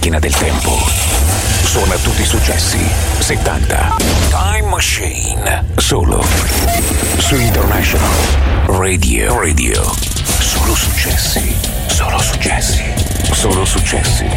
macchina del tempo. Suona tutti i successi 70. Time Machine. Solo su International Radio. Solo successi. Solo successi. Solo successi.